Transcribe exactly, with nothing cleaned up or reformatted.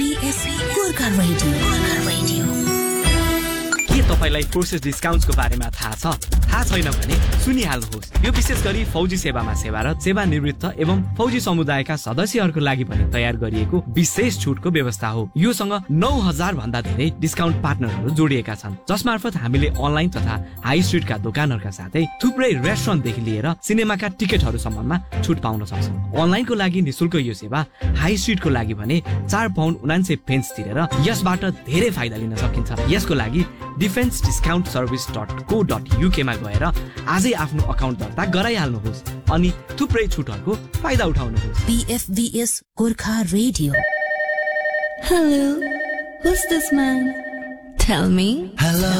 PSP Gorkha radio Gorkha radio. के तपाईलाई forces डिस्काउन्ट्सको बारेमा थाहा छ? थाहा छैन भने सुनिहाल्नुहोस्। यो विशेष गरी फौजी सेवामा सेवारत, सेवानिवृत्त एवं फौजी समुदायका सदस्यहरूको लागि पनि तयार गरिएको विशेष छुटको व्यवस्था हो। योसँग नौ हजार भन्दा धेरै डिस्काउन्ट पार्टनरहरू जोडिएका छन्, जसमार्फत हामीले अनलाइन तथा हाई स्ट्रिटका दोकानहरूका साथै थुप्रै रेस्टुरेन्टदेखि लिएर सिनेमाका टिकटहरूसम्ममा छुट पाउन सक्छौँ। अनलाइनको लागि निशुल्क यो सेवा, हाई स्ट्रिटको लागि भने चार पाउन्ड उनान्सय पेन्स तिरेर यसबाट धेरै फाइदा लिन सकिन्छ। यसको लागि डिफेन्स डिस्काउन्ट सर्भिस डट को डट युके मा गएर आजै आफ्नो अकाउन्ट दर्ता गराइहाल्नुहोस् अनि थुप्रै छुटहरूको फाइदा उठाउनुहोस्। पीएफबीएस Gorkha radio. Hello, who's this man? Tell me. Hello.